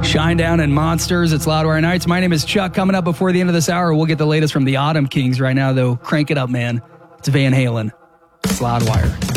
Shinedown and Monsters. It's Loudwire Nights. My name is Chuck. Coming up before the end of this hour, we'll get the latest from the Autumn Kings. Right now, though, crank it up, man. It's Van Halen. It's Loudwire.